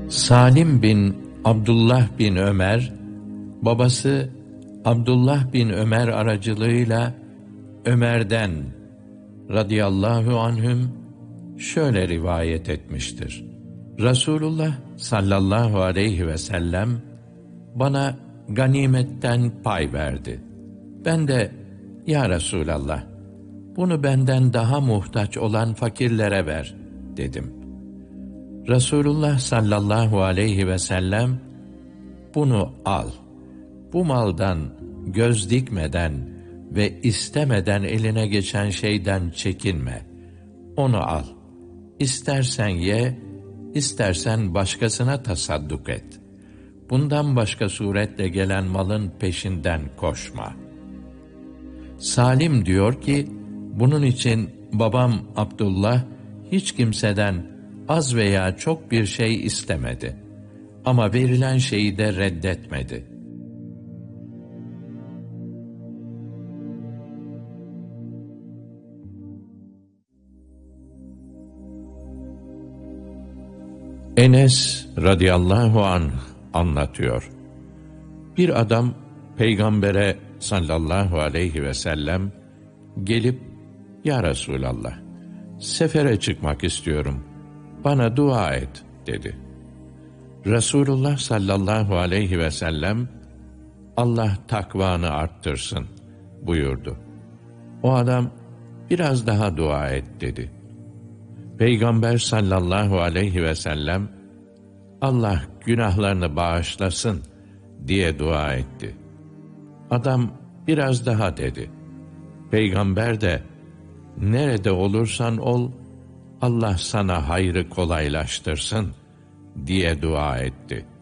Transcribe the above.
Salim bin Abdullah bin Ömer, babası Abdullah bin Ömer aracılığıyla Ömer'den radıyallahu anhüm şöyle rivayet etmiştir. Resulullah sallallahu aleyhi ve sellem bana ganimetten pay verdi. Ben de ya Resulallah, bunu benden daha muhtaç olan fakirlere ver dedim. Resulullah sallallahu aleyhi ve sellem bunu al. Bu maldan göz dikmeden ve istemeden eline geçen şeyden çekinme. Onu al. İstersen ye, istersen başkasına tasadduk et. Bundan başka suretle gelen malın peşinden koşma. Salim diyor ki, bunun için babam Abdullah hiç kimseden az veya çok bir şey istemedi. Ama verilen şeyi de reddetmedi. Enes radıyallahu anh anlatıyor. Bir adam Peygamber'e sallallahu aleyhi ve sellem gelip, ya Resulallah, sefere çıkmak istiyorum, bana dua et dedi. Resulullah sallallahu aleyhi ve sellem, Allah takvanı arttırsın buyurdu. O adam, biraz daha dua et dedi. Peygamber sallallahu aleyhi ve sellem, Allah günahlarını bağışlasın diye dua etti. Adam biraz daha dedi. Peygamber de, nerede olursan ol, Allah sana hayrı kolaylaştırsın diye dua etti.